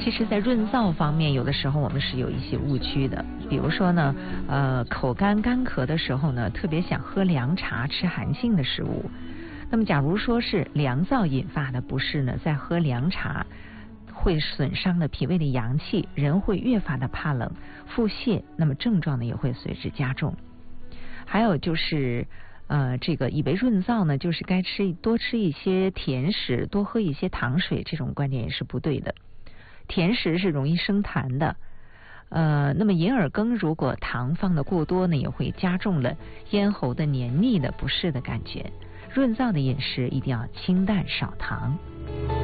其实在润燥方面，有的时候我们是有一些误区的。比如说呢，口干干咳的时候呢，特别想喝凉茶，吃寒性的食物。那么假如说是凉燥引发的不适呢，在喝凉茶会损伤了脾胃的阳气，人会越发的怕冷、腹泻，那么症状呢也会随之加重。还有就是这个以为润燥呢就是该多吃一些甜食，多喝一些糖水，这种观点也是不对的。甜食是容易生痰的，那么银耳羹如果糖放的过多呢，也会加重了咽喉的黏腻的不适的感觉。润燥的饮食一定要清淡少糖。